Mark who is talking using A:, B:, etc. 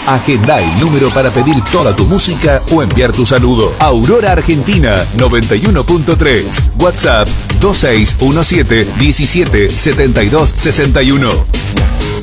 A: Agenda el número para pedir toda tu música o enviar tu saludo. Aurora Argentina 91.3. WhatsApp 2617 17 72 61.